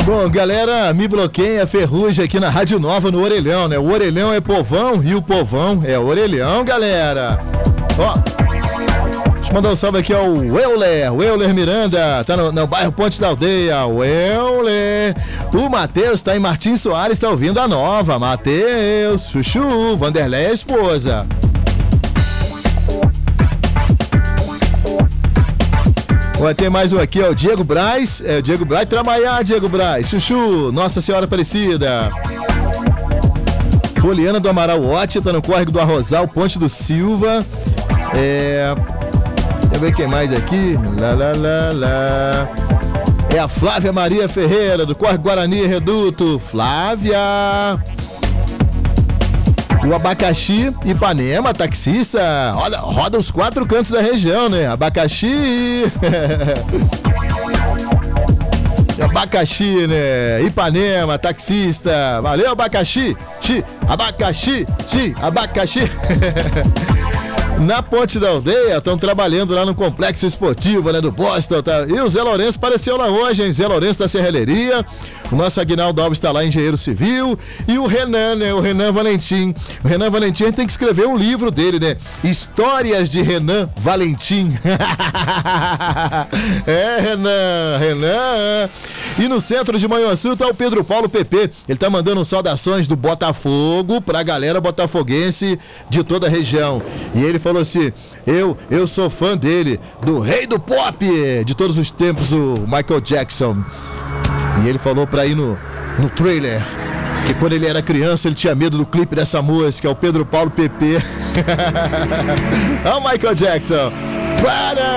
Bom, galera, me bloqueia Ferrugem aqui na Rádio Nova no Orelhão, né? O Orelhão é povão e o povão é Orelhão, galera. Ó, deixa eu mandar um salve aqui ao Euler Miranda, tá no bairro Ponte da Aldeia. O Euler. O Matheus tá em Martins Soares, tá ouvindo a Nova. Matheus, Chuchu, Vanderlei é a esposa. Vai ter mais um aqui, ó, o Diego Braz. É o Diego Braz, trabalhar, Diego Braz. Chuchu, Nossa Senhora Aparecida. Poliana do Amaral Otti, tá no córrego do Arrozal, Ponte do Silva. Deixa eu ver quem mais aqui. É a Flávia Maria Ferreira, do córrego Guarani Reduto. Flávia. O Abacaxi, Ipanema, taxista, roda os 4 cantos da região, né? Abacaxi. Abacaxi, né? Ipanema, taxista. Valeu, Abacaxi. Abacaxi. Na Ponte da Aldeia, estão trabalhando lá no Complexo Esportivo, né, do Boston, tá? E o Zé Lourenço apareceu lá hoje, hein? Zé Lourenço da Serralheria. O nosso Aguinaldo Alves está lá, engenheiro civil. E o Renan, né? O Renan Valentim. O Renan Valentim, a gente tem que escrever um livro dele, né? Histórias de Renan Valentim. Renan. E no centro de Manhuaçu tá o Pedro Paulo PP. Ele tá mandando saudações do Botafogo pra galera botafoguense de toda a região. E ele falou assim, eu sou fã dele, do rei do pop de todos os tempos, o Michael Jackson. E ele falou pra ir no trailer, que quando ele era criança ele tinha medo do clipe dessa música, é o Pedro Paulo PP. Olha o Michael Jackson. Para!